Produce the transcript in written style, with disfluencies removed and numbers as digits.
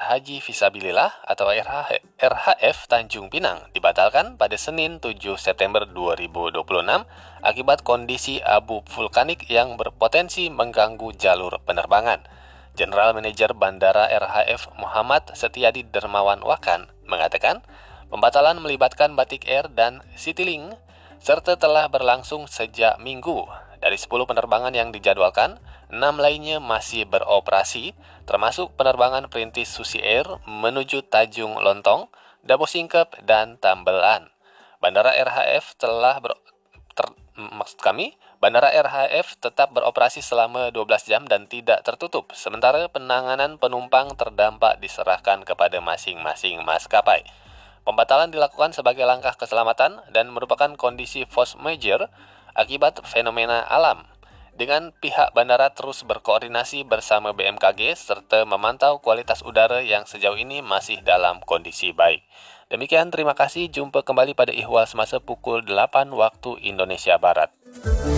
Haji Fisabilillah atau RHF Tanjung Pinang dibatalkan pada Senin 7 September 2026 akibat kondisi abu vulkanik yang berpotensi mengganggu jalur penerbangan. General Manager Bandara RHF Muhammad Setiadi Dermawan Wakan mengatakan, pembatalan melibatkan Batik Air dan Citylink serta telah berlangsung sejak Minggu. Dari 10 penerbangan yang dijadwalkan, 6 lainnya masih beroperasi, termasuk penerbangan perintis Susi Air menuju Tanjung Lontong, Dabo Singkep, dan Tambelan. Bandara RHF Bandara RHF tetap beroperasi selama 12 jam dan tidak tertutup, sementara penanganan penumpang terdampak diserahkan kepada masing-masing maskapai. Pembatalan dilakukan sebagai langkah keselamatan dan merupakan kondisi force majeure akibat fenomena alam. Dengan pihak bandara terus berkoordinasi bersama BMKG serta memantau kualitas udara yang sejauh ini masih dalam kondisi baik. Demikian, terima kasih. Jumpa kembali pada Ihwal Semasa pukul 8 waktu Indonesia Barat.